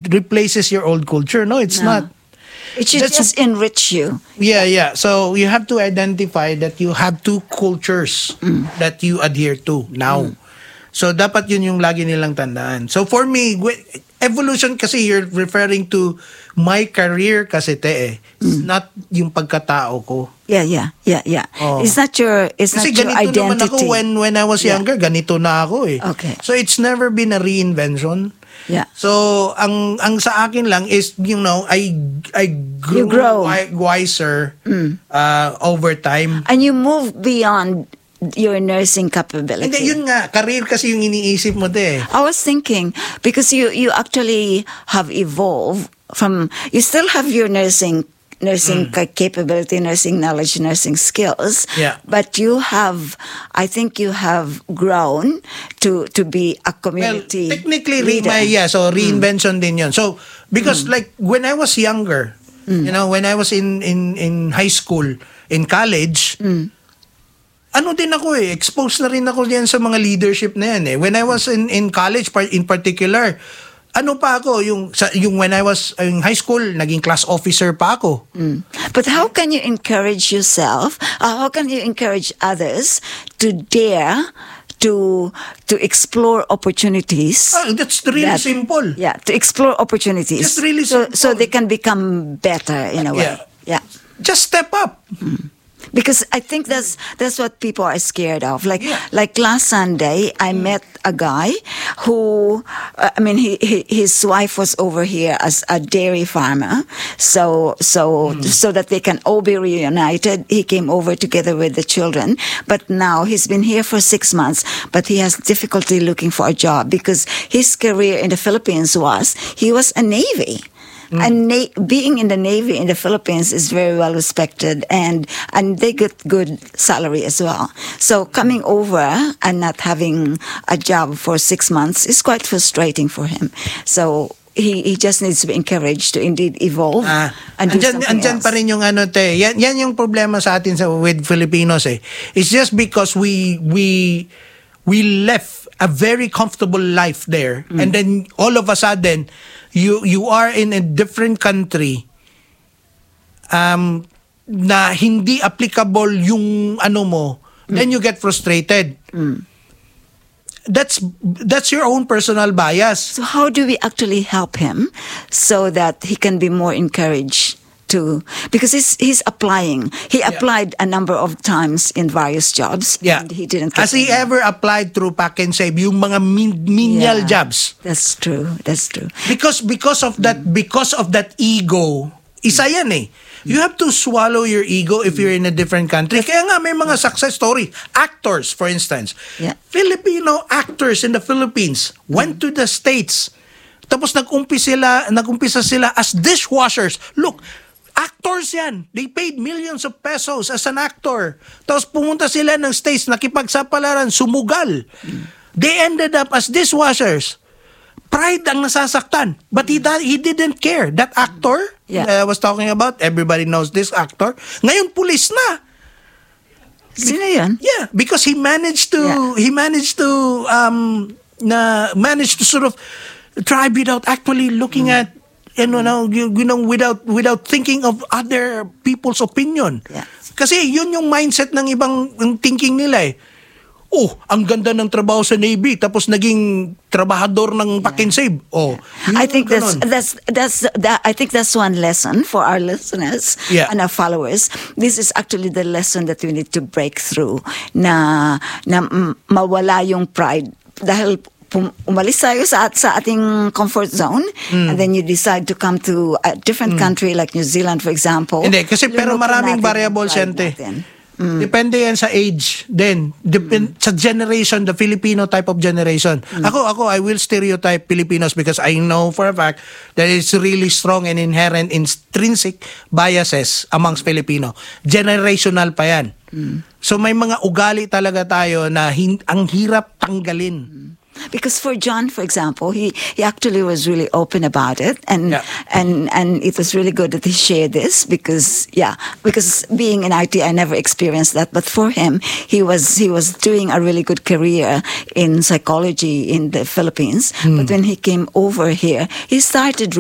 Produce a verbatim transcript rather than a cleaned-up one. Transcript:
replaces your old culture. No, it's No. not. It should That's- just enrich you. Yeah, yeah. So you have to identify that you have two cultures that you adhere to now. So dapat yun yung lagi nilang tandaan. So for me, wi- evolution kasi you're referring to my career kasi te eh. It's not yung pagkatao ko. Yeah, yeah, yeah, yeah. Oh. It's not your, it's Kasi not your ganito naman identity. ako when when I was Yeah. younger, ganito na ako eh. Okay. So it's never been a reinvention. Yeah. So ang ang sa akin lang is, you know, I I grew You grow. wi- wiser uh, over time. And you move beyond your nursing capability. Hindi, yun nga, career kasi yung iniisip mo de. I was thinking, because you, you actually have evolved from, you still have your nursing nursing ca- capability, nursing knowledge, nursing skills. Yeah. But you have, I think you have grown to to be a Well, community technically, re- leader. may, yeah, so reinvention din yun. So, because like, when I was younger, you know, when I was in, in, in high school, in college, ano din ako eh, exposed na rin ako diyan sa mga leadership na yan eh. When I was in, in college, par- in particular, ano pa ako, yung, sa, yung when I was in high school, naging class officer pa ako. But how can you encourage yourself? Uh, how can you encourage others to dare to to explore opportunities? Ah, that's really that- simple. Yeah, to explore opportunities. Just really so so simple. they can become better in a way. Yeah. Yeah. Just step up. Because I think that's that's what people are scared of. Like Yeah. like last Sunday, I met a guy who, uh, I mean, he, he his wife was over here as a dairy farmer, so so so that they can all be reunited. He came over together with the children, but now he's been here for six months, but he has difficulty looking for a job because his career in the Philippines was he was a Navy. And na- being in the Navy in the Philippines is very well respected, and and they get good salary as well. So coming over and not having a job for six months is quite frustrating for him. So he he just needs to be encouraged to indeed evolve Ah, and do andyan, something andyan else. pa rin yung ano te. Yan, yan yung problema sa atin sa with Filipinos eh. It's just because we we we left a very comfortable life there, and then all of a sudden you you are in a different country um na hindi applicable yung ano mo, then you get frustrated. That's that's your own personal bias. So how do we actually help him so that he can be more encouraged to, because he's he's applying. He applied a number of times in various jobs. Yeah. And he didn't get Has he any. ever applied through Pack and Save yung mga min- menial Yeah. jobs? That's true. That's true. Because because of that because of that ego, isa yan eh. You have to swallow your ego if you're in a different country. Kaya nga may mga success story. Actors, for instance. Yeah. Filipino actors in the Philippines went to the States. Tapos nag-umpisa sila, nag-umpisa sila as dishwashers. Look, actors yan. They paid millions of pesos as an actor. Tapos pumunta sila ng States, nakipagsapalaran, sumugal. They ended up as dishwashers. Pride ang nasasaktan. But he da- he didn't care. That actor Yeah. I was talking about, everybody knows this actor. Ngayon, pulis na. Sino yun? Yeah, because he managed to Yeah. he managed to um na managed to sort of try without actually looking at you know, you, you know without without thinking of other people's opinion. Yeah. Kasi yun yung mindset ng ibang ng thinking nila eh. Oh, ang ganda ng trabaho sa Navy tapos naging trabahador ng Pack and Save. Oh. yun I yung think that's ganon. that's that's that. I think that's one lesson for our listeners Yeah. and our followers. This is actually the lesson that we need to break through. Na na mm, mawala yung pride dahil pum- umalis tayo sa sa ating comfort zone, and then you decide to come to a different country like New Zealand, for example. Hindi, kasi pero Lunukin maraming natin variables yung yan, pride te. natin. Depende yan sa age din. Depend, Sa generation, the Filipino type of generation. Ako, ako, I will stereotype Filipinos because I know for a fact that it's really strong and inherent intrinsic biases amongst Filipino. Generational pa yan. So may mga ugali talaga tayo na hin- ang hirap tanggalin. Because for John, for example, he, he actually was really open about it, and Yeah. and and it was really good that he shared this because yeah, because being in I T, I never experienced that, but for him, he was he was doing a really good career in psychology in the Philippines. But when he came over here, he started